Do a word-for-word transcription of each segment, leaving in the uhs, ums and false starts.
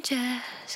Rangers.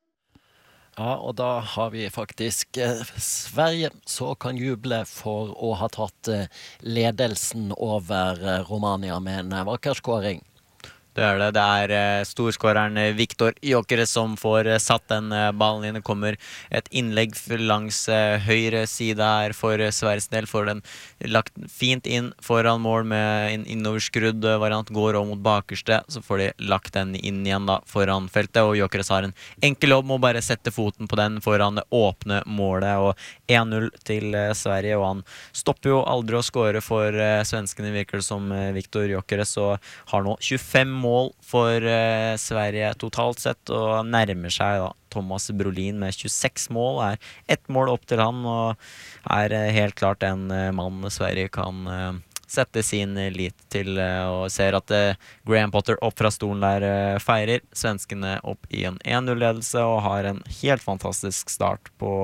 Ja, og da har vi faktisk eh, Sverige så kan juble for å ha tatt eh, ledelsen over eh, Romania med en eh, vakker skåring. Det er det. Det er uh, storskåreren Viktor Gyökeres som får uh, satt den uh, ballen inn. Det kommer et innlegg langs uh, høyre side her for uh, Sveriges del. Får den lagt fint inn foran mål med en innoverskrudd uh, variant. Går over mot bakerste, så får de lagt den inn igjen da foran feltet. Og Gyökeres har en enkel jobb, må bare sette foten på den foran det åpne målet. Og en null til uh, Sverige, og han stopper jo aldri å skåre for uh, svenskene, virker det som uh, Viktor Gyökeres, og har nå tjuefem mål for uh, Sverige totalt sett, og nærmer seg da Thomas Brolin med tjueseks mål. Er ett mål opp til han, og er uh, helt klart en uh, mann Sverige kan uh, sette sin lit til, uh, og ser at uh, Graham Potter opp fra stolen der uh, feirer. Svenskene opp i en en null-ledelse og har en helt fantastisk start på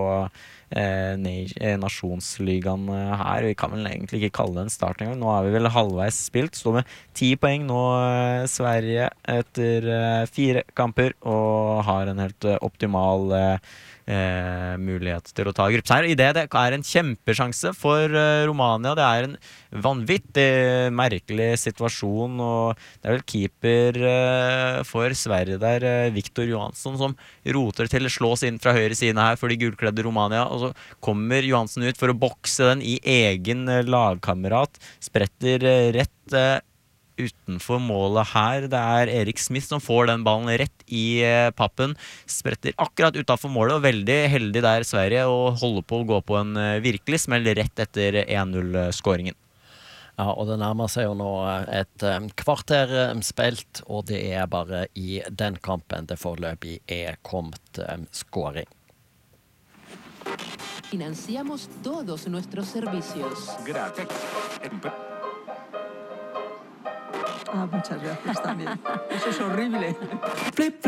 Eh, nasjonsligaen her. Vi kan vel egentlig ikke kalle det en start engang. Nå er vi vel halvveis spilt. Står med ti poeng nå eh, Sverige etter eh, fire kamper, og har en helt eh, optimal eh, eh, mulighet til å ta gruppeseier. I det det er en kjempesjanse for eh, Romania. Det er en vanvittig merkelig situasjon, og det er vel keeper eh, for Sverige der, eh, Viktor Johansson, som roter til å slås inn fra høyre siden her for de gulkledde Romania, og så kommer Johansen ut for å bokse den i egen eh, lagkamerat, spretter eh, rett eh, utenfor målet her. Det er Erik Smith som får den ballen rett i eh, pappen, spretter akkurat utenfor målet, og veldig heldig der Sverige, og holder på å gå på en eh, virkelig smell rett etter en null-skåringen. Ja, og det nærmer seg jo nå et um, kvarter um, spilt, og det er bare i den kampen det foreløpig er kommet um, skåring. Financiamos todos nuestros servicios. Gracias. Ah, muchas gracias también. Eso es horrible. Flip,